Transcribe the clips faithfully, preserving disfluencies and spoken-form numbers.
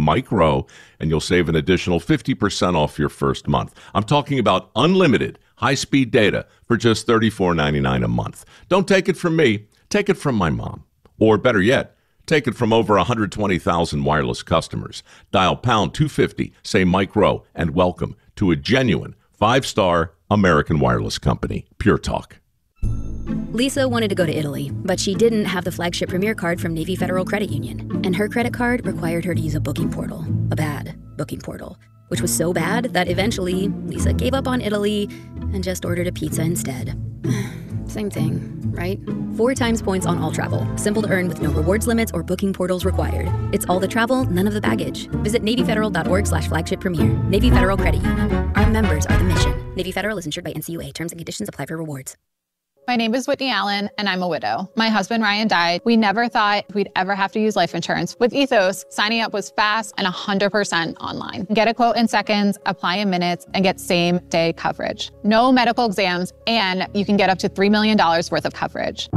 Mike Rowe, and you'll save an additional fifty percent off your first month. I'm talking about unlimited high-speed data for just thirty-four ninety-nine a month. Don't take it from me. Take it from my mom. Or better yet, take it from over one hundred twenty thousand wireless customers. Dial pound two fifty, say Mike Rowe, and welcome to a genuine five-star American wireless company. Pure Talk. Lisa wanted to go to Italy, but she didn't have the flagship Premier card from Navy Federal Credit Union. And her credit card required her to use a booking portal. A bad booking portal. Which was so bad that eventually Lisa gave up on Italy and just ordered a pizza instead. Same thing, right? Four times points on all travel. Simple to earn with no rewards limits or booking portals required. It's all the travel, none of the baggage. Visit NavyFederal.org slash flagship premier. Navy Federal Credit Union. Our members are the mission. Navy Federal is insured by N C U A. Terms and conditions apply for rewards. My name is Whitney Allen, and I'm a widow. My husband, Ryan, died. We never thought we'd ever have to use life insurance. With Ethos, signing up was fast and one hundred percent online. Get a quote in seconds, apply in minutes, and get same-day coverage. No medical exams, and you can get up to three million dollars worth of coverage.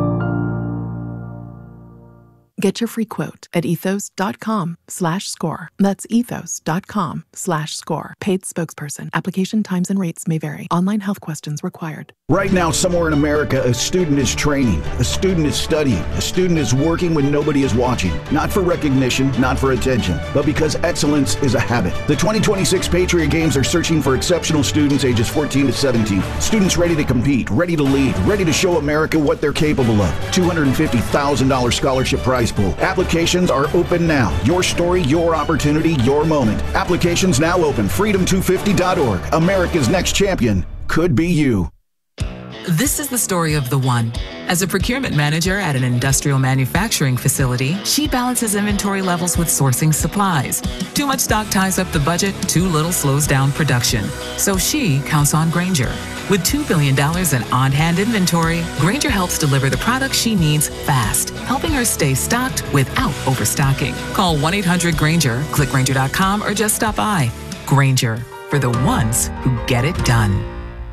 Get your free quote at ethos.com slash score. That's ethos.com slash score. Paid spokesperson. Application times and rates may vary. Online health questions required. Right now, somewhere in America, a student is training, a student is studying, a student is working when nobody is watching. Not for recognition, not for attention, but because excellence is a habit. The twenty twenty-six Patriot Games are searching for exceptional students ages fourteen to seventeen. Students ready to compete, ready to lead, ready to show America what they're capable of. two hundred fifty thousand dollars scholarship prize pool. Applications are open now. Your story, your opportunity, your moment. Applications now open. freedom two fifty dot org. America's next champion could be you. This is the story of the one. As a procurement manager at an industrial manufacturing facility, she balances inventory levels with sourcing supplies. Too much stock ties up the budget, too little slows down production. So she counts on Grainger. With two billion dollars in on-hand inventory, Grainger helps deliver the products she needs fast, helping her stay stocked without overstocking. Call one eight hundred Grainger, click Grainger dot com, or just stop by. Grainger, for the ones who get it done.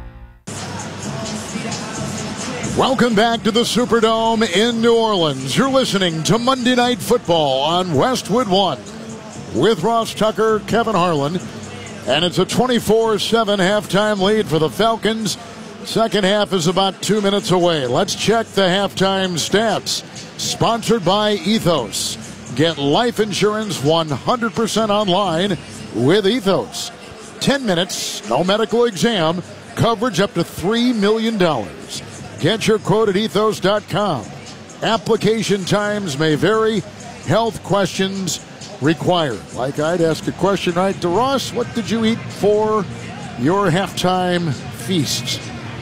Welcome back to the Superdome in New Orleans. You're listening to Monday Night Football on Westwood One with Ross Tucker, Kevin Harlan, and it's a twenty-four seven halftime lead for the Falcons. Second half is about two minutes away. Let's check the halftime stats. Sponsored by Ethos. Get life insurance one hundred percent online with Ethos. ten minutes, no medical exam, coverage up to three million dollars. Get your quote at ethos dot com. Application times may vary. Health questions required. Like I'd ask a question right to Ross, what did you eat for your halftime feast?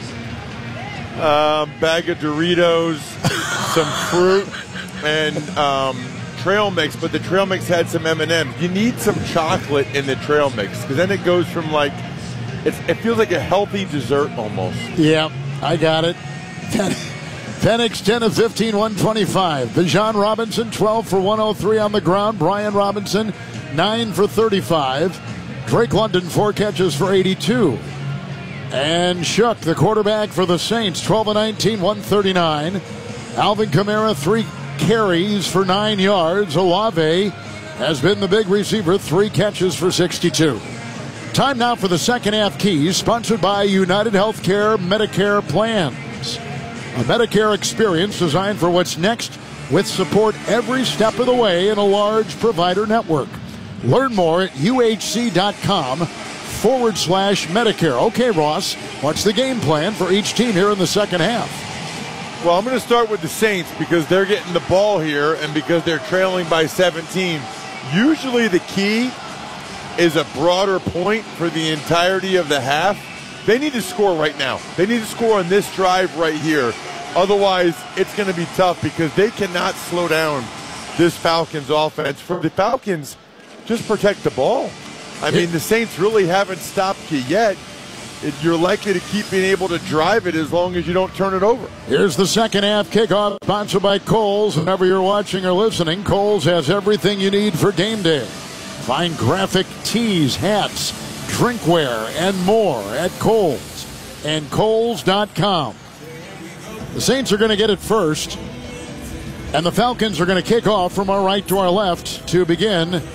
Uh, bag of Doritos, some fruit, and um, trail mix. But the trail mix had some M and M's. You need some chocolate in the trail mix because then it goes from like, it's, it feels like a healthy dessert almost. Yeah, I got it. Penix ten of fifteen, one twenty-five. Bijan Robinson twelve for one oh three on the ground. Brian Robinson nine for thirty-five. Drake London four catches for eighty-two. And Shook, the quarterback for the Saints, twelve of nineteen, one thirty-nine. Alvin Kamara three carries for nine yards. Olave has been the big receiver, three catches for sixty-two. Time now for the second half keys, sponsored by United Healthcare Medicare Plans. A Medicare experience designed for what's next with support every step of the way in a large provider network. Learn more at uhc.com forward slash Medicare. Okay, Ross, what's the game plan for each team here in the second half? Well, I'm going to start with the Saints because they're getting the ball here and because they're trailing by seventeen. Usually the key is a broader point for the entirety of the half. They need to score right now. They need to score on this drive right here. Otherwise, it's going to be tough because they cannot slow down this Falcons offense. For the Falcons, just protect the ball. I mean, the Saints really haven't stopped you yet. You're likely to keep being able to drive it as long as you don't turn it over. Here's the second half kickoff, sponsored by Kohl's. Whenever you're watching or listening, Kohl's has everything you need for game day. Find graphic tees, hats, drinkware, and more at Kohl's and Kohl's dot com. The Saints are going to get it first, and the Falcons are going to kick off from our right to our left to begin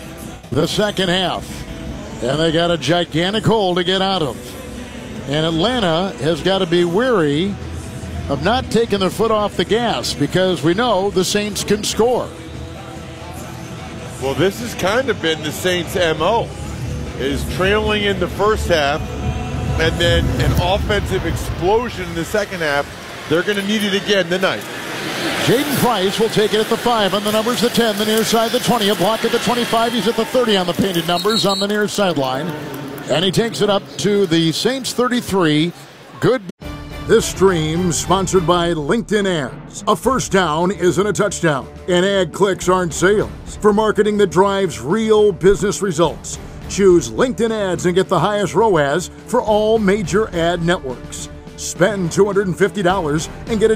the second half. And they got a gigantic hole to get out of. And Atlanta has got to be wary of not taking their foot off the gas because we know the Saints can score. Well, this has kind of been the Saints' M O, is trailing in the first half and then an offensive explosion in the second half. They're going to need it again tonight. Jaden Price will take it at the five on the numbers, the ten, the near side, the twenty, a block at the twenty-five. He's at the thirty on the painted numbers on the near sideline. And he takes it up to the Saints thirty-three. Good. This stream sponsored by LinkedIn Ads. A first down isn't a touchdown, and ad clicks aren't sales. For marketing that drives real business results, choose LinkedIn Ads and get the highest R O A S for all major ad networks. Spend two hundred fifty dollars and get a